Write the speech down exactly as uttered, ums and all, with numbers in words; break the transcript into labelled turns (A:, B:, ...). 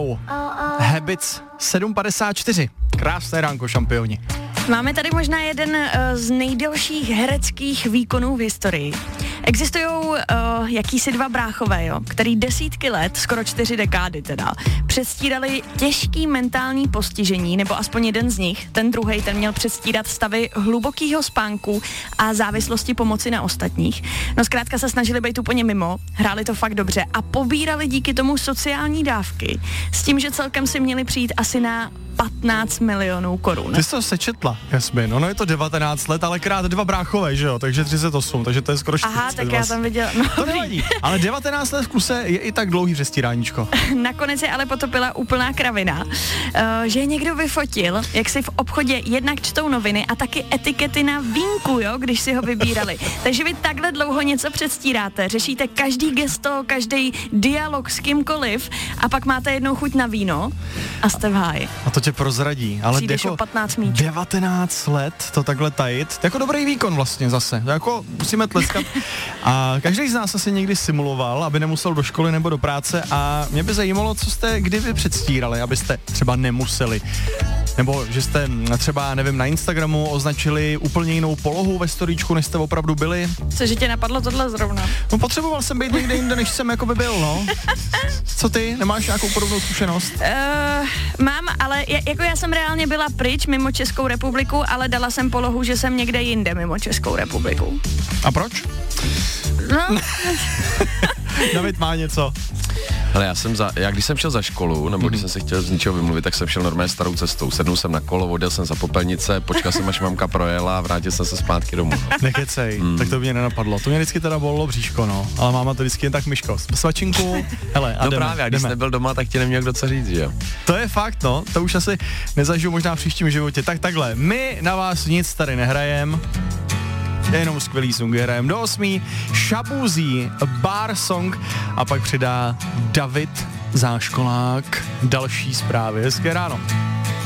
A: Snow. Habits sedm padesát čtyři. Krásné ránko, šampioni.
B: Máme tady možná jeden uh, z nejdelších hereckých výkonů v historii. Existují uh, jakýsi dva bráchové, jo, který desítky let, skoro čtyři dekády teda, předstírali těžký mentální postižení, nebo aspoň jeden z nich, ten druhej, ten měl předstírat stavy hlubokýho spánku a závislosti pomoci na ostatních. No zkrátka se snažili být úplně mimo, hráli to fakt dobře a pobírali díky tomu sociální dávky, s tím, že celkem si měli přijít asi na patnáct milionů korun.
A: Ty jsi to sečetla, Jasmin, ono je to devatenáct let, ale krát dva bráchové, že jo, takže třicet osm, takže to je skoro čtyřicet.
B: Aha, tak já tam viděla. No,
A: to nevadí, ale devatenáct let v kuse je i tak dlouhý přestíráníčko.
B: Nakonec je ale potopila úplná kravina, uh, že někdo vyfotil, jak si v obchodě jednak čtou noviny a taky etikety na vínku, jo, když si ho vybírali. Takže vy takhle dlouho něco předstíráte, řešíte každý gesto, každý dialog s kýmkoliv a pak máte jednou chuť na víno a jste v háji.
A: A to tě prozradí, ale
B: jako patnáct míč.
A: devatenáct let to takhle tajit, jako dobrý výkon vlastně zase, jako musíme tleskat. A každý z nás asi někdy simuloval, aby nemusel do školy nebo do práce a mě by zajímalo, co jste kdy vy předstírali, abyste třeba nemuseli. Nebo že jste třeba, nevím, na Instagramu označili úplně jinou polohu ve storíčku, než jste opravdu byli.
B: Cože tě napadlo tohle zrovna?
A: No potřeboval jsem být někde jinde, než jsem jako by byl, no. Co ty? Nemáš nějakou podobnou zkušenost?
B: Uh, mám, ale j- jako já jsem reálně byla pryč mimo Českou republiku, ale dala jsem polohu, že jsem někde jinde mimo Českou republiku.
A: A proč?
B: No.
A: David má něco.
C: Hele, já jsem za, já když jsem šel za školu, nebo když jsem se chtěl z ničeho vymluvit, tak jsem šel normálně starou cestou. Sednul jsem na kolo, odjel jsem za popelnice, počkal jsem, až mamka projela a vrátil jsem se zpátky domů.
A: Nekecej, hmm. tak to mě nenapadlo. To mě vždycky teda bolelo bříško, no. Ale máma to vždycky jen tak myško. Svačinku, hele, a
C: no
A: jdeme,
C: právě, a když
A: jdeme.
C: jsi nebyl doma, tak ti neměl kdo co říct, že jo?
A: To je fakt, no. To už asi nezažiju možná v příštím životě. Tak takhle, my na vás nic tady nehrajem. Jenom skvělý songy hrajem do osmí. Šabuzí, Bar Song a pak přidá David Záškolák další zprávy. Hezké ráno.